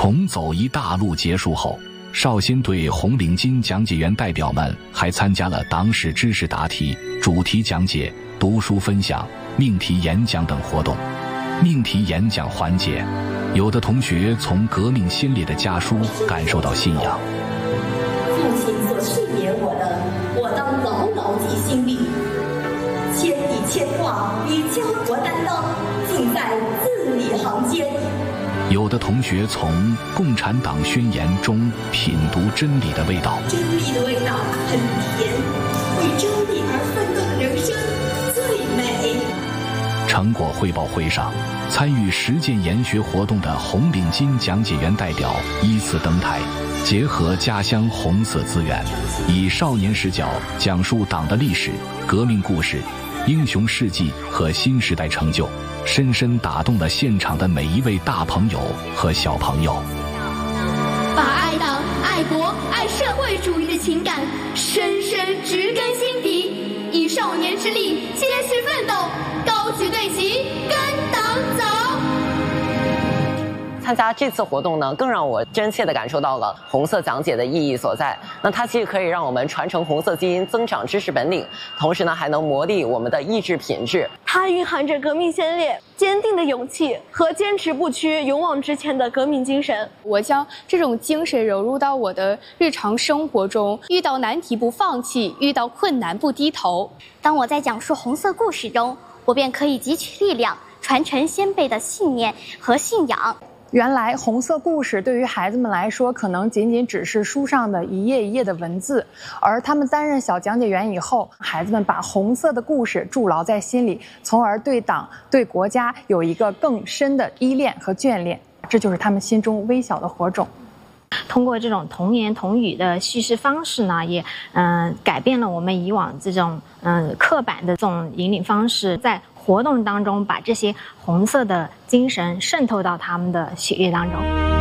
重走一大路结束后，绍兴队红领巾讲解员代表们还参加了党史知识答题、主题讲解、读书分享、命题演讲等活动。命题演讲环节，有的同学从革命先烈的家书感受到信仰。 父亲所训勉我的，我当牢牢记心里。千里牵挂与家国担当，尽在字里行间。 有的同学从《共产党宣言》中品读真理的味道。 真理的味道很甜，为真理而奋斗的人生最美。 成果汇报会上，参与实践研学活动的红领巾讲解员代表依次登台，结合家乡红色资源，以少年视角讲述党的历史、革命故事、英雄事迹和新时代成就，深深打动了现场的每一位大朋友和小朋友。 把爱党、爱国、爱社会主义的情感深深植根心底，以少年之力继续奋斗，高举队旗跟党走。 参加这次活动呢，更让我真切地感受到了红色讲解的意义所在。那它既可以让我们传承红色基因，增长知识本领，同时呢，还能磨砺我们的意志品质。 它蕴含着革命先烈坚定的勇气和坚持不屈、勇往直前的革命精神。 我将这种精神融入到我的日常生活中，遇到难题不放弃，遇到困难不低头。 当我在讲述红色故事中，我便可以汲取力量，传承先辈的信念和信仰。 原来红色故事对于孩子们来说，可能仅仅只是书上的一页一页的文字，而他们担任小讲解员以后，孩子们把红色的故事筑牢在心里，从而对党、对国家有一个更深的依恋和眷恋，这就是他们心中微小的火种。 通过这种童言童语的叙事方式呢，也改变了我们以往这种刻板的这种引领方式，在活动当中把这些红色的精神渗透到他们的血液当中。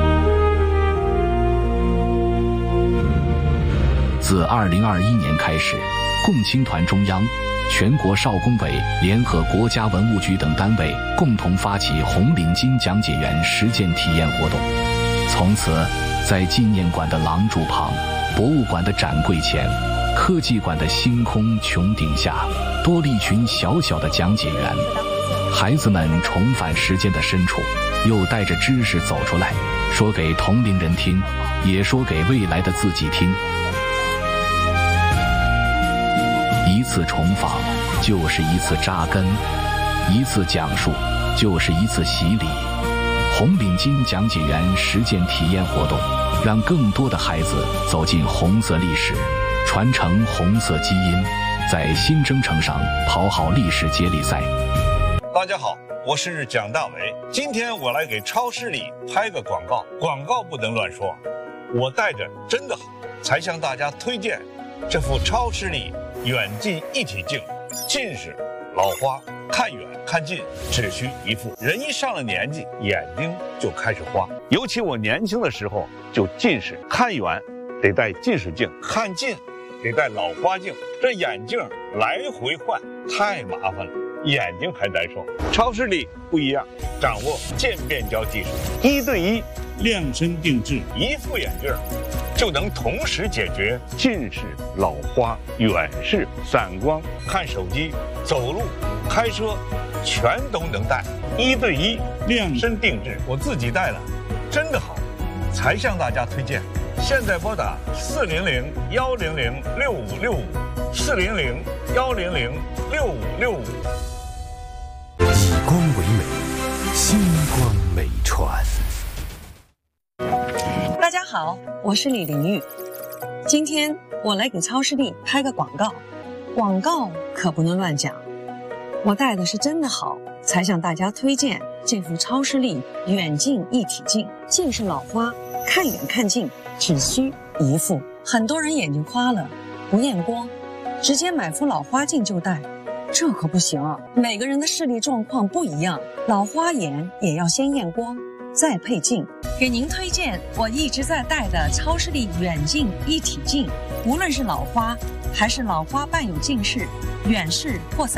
自2021年开始，共青团中央、全国少工委联合国家文物局等单位共同发起红领巾讲解员实践体验活动。从此，在纪念馆的廊柱旁、博物馆的展柜前、科技馆的星空穹顶下，多了一群小小的讲解员。孩子们重返时间的深处，又带着知识走出来，说给同龄人听，也说给未来的自己听。一次重访就是一次扎根，一次讲述就是一次洗礼。红领巾讲解员实践体验活动，让更多的孩子走进红色历史，传承红色基因，在新征程上跑好历史接力赛。 大家好，我是蒋大为，今天我来给超视力拍个广告，广告不能乱说，我带着真的好，才向大家推荐这副超视力远近一体镜，近视、老花、看远看近只需一副。人一上了年纪，眼睛就开始花，尤其我年轻的时候就近视，看远得戴近视镜，看近得戴老花镜，这眼镜来回换太麻烦了，眼睛还难受。超视力不一样，掌握渐变焦技术，1对1量身定制，一副眼镜就能同时解决近视、老花、远视、散光，看手机、走路、开车全都能戴，1对1量身定制，我自己戴了，真的好，才向大家推荐。现在拨打400-100-6565，400-100-6565。 以光为美，星光美传。 大家好，我是李玲玉。今天我来给超视力拍个广告，广告可不能乱讲。我戴的是真的好，才向大家推荐这副超视力远近一体镜。近视老花，看远看近只需一副。很多人眼睛花了，不验光，直接买副老花镜就戴，这可不行啊！每个人的视力状况不一样，老花眼也要先验光，再配镜。给您推荐我一直在戴的超视力远近一体镜，无论是老花还是老花伴有近视、远视或散